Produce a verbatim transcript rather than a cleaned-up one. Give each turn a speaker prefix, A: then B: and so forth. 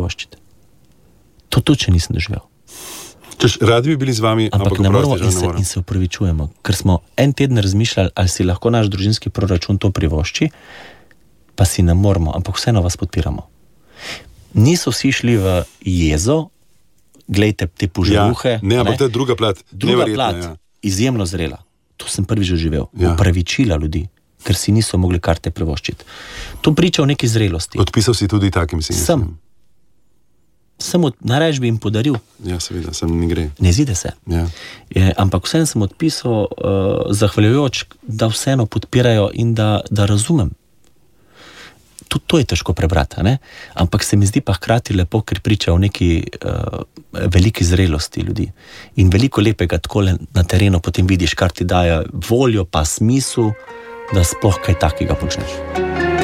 A: privoščiti. To tudi, če nisem doživel.
B: Češ, radi bi bili z vami,
A: ampak, ampak ne moramo in,
B: ne
A: in se upravičujemo, ker smo en teden razmišljali, ali si lahko naš družinski proračun to privošči, pa si ne moramo, ampak vseeno vas podpiramo. Niso vsi šli v jezo, glejte te požaluhe.
B: Ja, ne, ampak to je druga plat.
A: Druga plat, ja. Izjemno zrela. To sem prvič doživel.
B: Ja.
A: Upravičila ljudi, ker si niso mogli karte privoščiti. To priča o neki zrelosti.
B: Odpisal si tudi takim si.
A: Sem. Sem od, najraje bi jim podaril.
B: Ja, seveda, sem ne gre.
A: Ne zide se.
B: Ja.
A: Je, ampak vseeno sem odpisal, uh, zahvaljujoč, da vseeno podpirajo in da, da razumem. Tudi to je težko prebrati, ne? Ampak se mi zdi pa hkrati lepo, ker priča o neki uh, veliki zrelosti ljudi. In veliko lepega takole na terenu potem vidiš, kar ti daje voljo pa smisel, da sploh kaj takega počneš.